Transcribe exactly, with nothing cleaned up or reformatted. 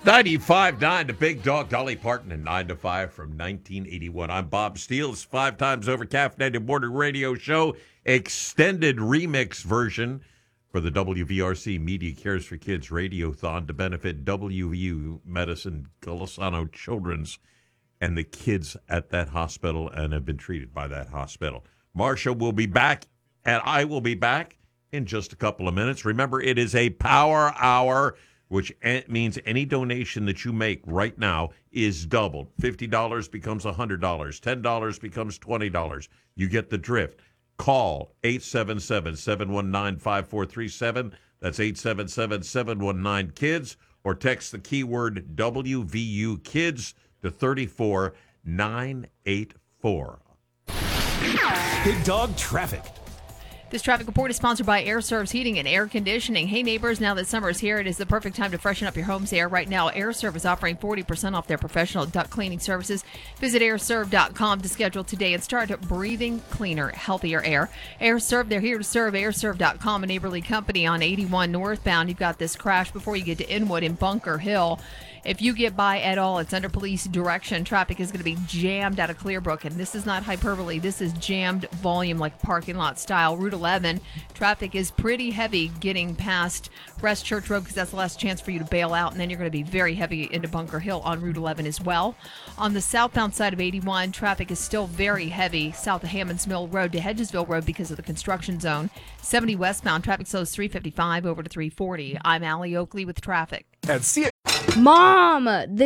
ninety-five point nine, the Big Dog, Dolly Parton, and nine to five from nineteen eighty-one. I'm Bob Steele's five times over caffeinated morning radio show, extended remix version for the W V R C Media Cares for Kids Radiothon to benefit W V U Medicine, Golisano Children's, and the kids at that hospital and have been treated by that hospital. Marsha will be back, and I will be back in just a couple of minutes. Remember, it is a power hour, which means any donation that you make right now is doubled. fifty dollars becomes one hundred dollars. ten dollars becomes twenty dollars. You get the drift. Call eight seven seven, seven one nine, five four three seven. That's eight seven seven, seven one nine, KIDS. Or text the keyword W V U KIDS to three four nine eight four. Big Dog Traffic. This traffic report is sponsored by Air Serv's Heating and Air Conditioning. Hey neighbors, now that summer is here, it is the perfect time to freshen up your home's air. Right now, Air Serv is offering forty percent off their professional duct cleaning services. Visit air serv dot com to schedule today and start breathing cleaner, healthier air. Air Serv, they're here to serve. air serv dot com, a neighborly company on eighty-one northbound. You've got this crash before you get to Inwood in Bunker Hill. If you get by at all, it's under police direction. Traffic is going to be jammed out of Clearbrook, and this is not hyperbole. This is jammed volume like parking lot style. Route eleven, traffic is pretty heavy getting past West Church Road because that's the last chance for you to bail out, and then you're going to be very heavy into Bunker Hill on Route eleven as well. On the southbound side of eighty-one, traffic is still very heavy south of Hammonds Mill Road to Hedgesville Road because of the construction zone. seventy westbound, traffic slows three fifty-five over to three forty. I'm Allie Oakley with traffic. And see Mom, the